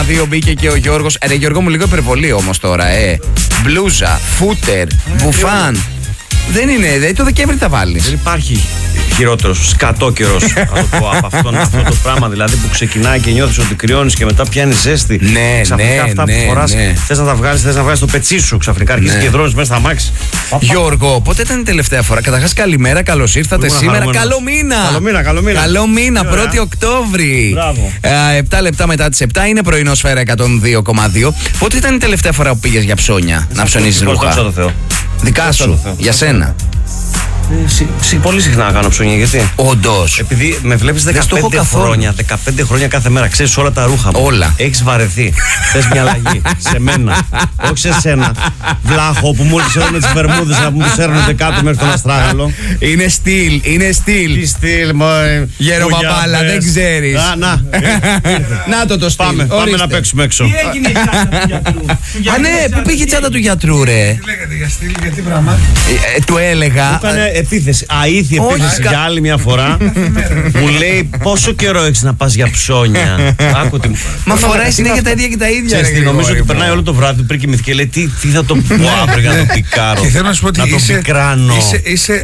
102 μπήκε και ο Γιώργος. Ρε Γιώργο μου, λίγο υπερβολή όμως τώρα, Μπλούζα, φούτερ, μπουφάν. Δεν είναι, το Δεκέμβρη θα βάλεις. Δεν υπάρχει χειρότερος σκατόκαιρος από αυτό το πράγμα, δηλαδή που ξεκινάει και νιώθεις ότι κρυώνεις και μετά πιάνει ζέστη. Ναι, ξαφνικά αυτά που φοράς, θες να τα βγάλεις, θες να βγάλεις το πετσί σου. Ξαφνικά αρχίζεις και δρώνεις μέσα στα αμάξι. Γιώργο, πότε ήταν η τελευταία φορά? Καταρχάς, καλημέρα, καλώς ήρθατε σήμερα. Καλό μήνα! Καλό μήνα, 1η Οκτώβρη. 7 λεπτά μετά τις 7 είναι πρωινό Σφαίρα 102,2. Πότε ήταν η τελευταία φορά που πήγες για ψώνια να ψωνίσεις ρούχα? Δικά σου, για σένα. Πολύ συχνά κάνω ψώνια, γιατί? Όντως. Επειδή με βλέπεις 15 χρόνια κάθε μέρα, ξέρεις όλα τα ρούχα μου. Όλα. Έχεις βαρεθεί. Θες μια αλλαγή. Σε μένα. Όχι σε σένα. Βλάχο που μου έρχεσαι με τις βερμούδες να μου τους έρνονται κάτω μέχρι τον Αστράγαλο. Είναι στυλ. Τι στυλ, μωρέ. Γέρο παπάλα, δεν ξέρεις. Να το στυλ. Πάμε να παίξουμε έξω. Τι έγινε η τσάντα του γιατρού? Ναι, πού πήγε η τσάντα του γιατρού, ρε? Τι λέγατε για στυλ, για τι πράγμα? Του έλεγα. Έκανε επίθεση, αήθη επίθεση για άλλη μια φορά. Μου λέει πόσο καιρό έχεις να πας για ψώνια. Μα φοράει συνέχεια τα ίδια και τα ίδια. Νομίζω ότι περνάει όλο το βράδυ πριν κοιμηθεί και λέει τι θα το πω αύριο για να το πικάρω. Και θέλω να σου πω ότι είσαι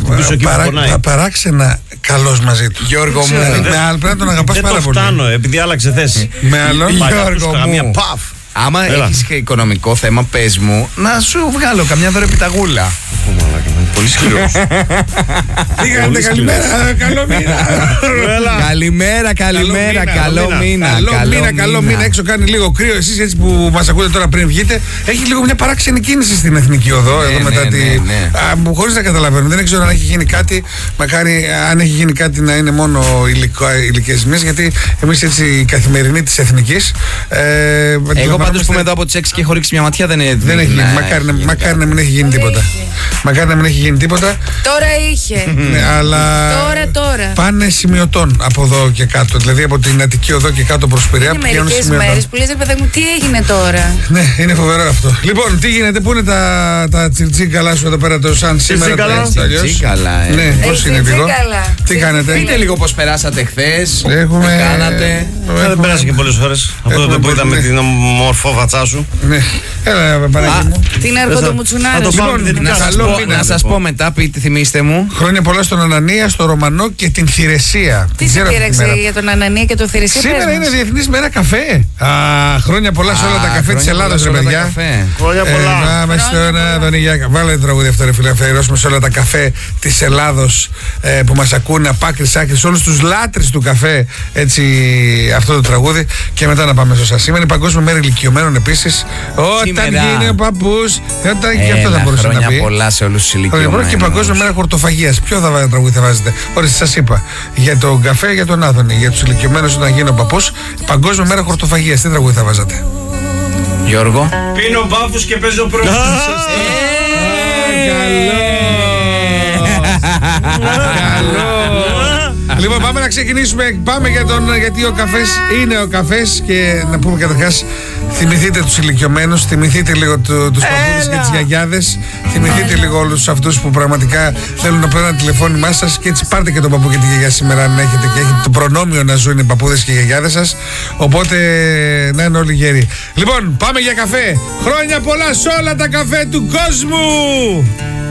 παράξενα καλός μαζί του. Γιώργο μου, με άλλο πρέπει να τον αγαπάς πάρα πολύ. Δεν το φτάνω επειδή άλλαξε θέση. Με άλλο, Γιώργο μου, άμα έχεις και οικονομικό θέμα, πες μου να σου βγάλω καμιά δωρεπιταγούλα. Πολύ σκληρός. Τι κάνετε, καλημέρα, καλό μήνα. Καλημέρα, καλό μήνα. Έξω κάνει λίγο κρύο. Εσείς έτσι που μας ακούτε τώρα πριν βγείτε, έχει λίγο μια παράξενη κίνηση στην Εθνική Οδό. Εδώ μετά χωρίς να καταλαβαίνω. Δεν ξέρω αν έχει γίνει κάτι. Μακάρι αν έχει γίνει κάτι να είναι μόνο ηλικίες μιας, γιατί εμείς έτσι οι καθημερινοί της Εθνικής. Εγώ πάντως που είμαι εδώ από τις 6 και έχω ρίξει μια ματιά δεν έχει γίνει. Μακάρι να μην έχει γίνει τίποτα. Μακάρι να μην έχει γίνει τίποτα. Τώρα είχε. Ναι, αλλά τώρα. πάνε σημειωτών από εδώ και κάτω. Δηλαδή από την Αττική Οδό και κάτω προς Πειραιά πηγαίνουν σημειωτών. Είναι μερικές μέρες που λες, παιδί μου, τι έγινε τώρα? Ναι, είναι φοβερό αυτό. Λοιπόν, τι γίνεται, πού είναι τα τσιρτσίκαλα σου εδώ πέρα το σαν σήμερα? Τσιρτσίκαλα, ναι, πώς είναι λίγο? Τι κάνετε? Πείτε λίγο πώς περάσατε χθες. Τι κάνατε? Δεν πέρασε και πολλές ώρες. Από τότε που είδαμε την ομορφόβατσά σου. Ναι, έλα Παναγί μου. Την αρχοντομουτσουνάρα. Να σας πω μετά, θυμίστε μου. Χρόνια πολλά στον Ανανία, στο Ρωμανό και την Θηρεσία. Τι σε πήραξε για τον Ανανία και τον Θηρεσία? Σήμερα είναι Διεθνής Μέρα Καφέ. Χρόνια πολλά σε όλα τα καφέ της Ελλάδας, ρε παιδιά. Χρόνια πολλά. Βάλε το τραγούδι αυτό, ρε φίλε. Αφιερώσουμε σε όλα τα καφέ της Ελλάδος που μας ακούνε από άκρη άκρη, σε όλους τους λάτρεις του καφέ. Έτσι, αυτό το τραγούδι. Και μετά να πάμε στο σας. Σήμερα είναι Παγκόσμια Μέρα Ηλικιωμένων επίσης. Όταν γίνει ο παππούς. Και αυτό θα μπορούσε να πει. Χρόνια πολλά σε όλους τους ηλικιωμένους. Και Παγκόσμια Μέρα Χορτοφαγίας. Ποιο τραγούδι θα βάζετε? Ορίστε, σας είπα. Για τον καφέ, για τον Άδωνη. Για τους ηλικιωμένους όταν γίνει ο παππούς. Παγκόσμια Μέρα Χορτοφαγίας. Τι τραγούδι θα βάζατε? Γιώργο. Πίνω μπάφους και παίζω πρόσφυγες. Καλό. Λοιπόν, πάμε να ξεκινήσουμε. Πάμε γιατί ο καφές είναι ο καφές. Και να πούμε καταρχάς, θυμηθείτε τους ηλικιωμένους, θυμηθείτε λίγο τους παππούδες και τις γιαγιάδες. Θυμηθείτε λίγο όλους αυτούς που πραγματικά θέλουν να παίρνουν τηλεφώνημά σας. Και έτσι πάρτε και τον παππού και τη γιαγιά σήμερα, αν έχετε και έχετε το προνόμιο να ζουν οι παππούδες και οι γιαγιάδες σας. Οπότε να είναι όλοι γεροί. Λοιπόν, πάμε για καφέ. Χρόνια πολλά σε όλα τα καφέ του κόσμου.